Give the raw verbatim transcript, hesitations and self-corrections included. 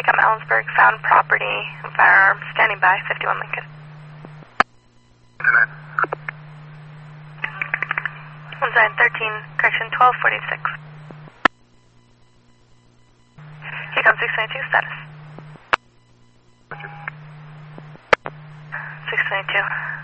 Tom Ellensburg, found property, firearm, standing by, fifty-one Lincoln. one nine thirteen, correction, twelve forty-six. Econ six ninety-two, status. six ninety-two.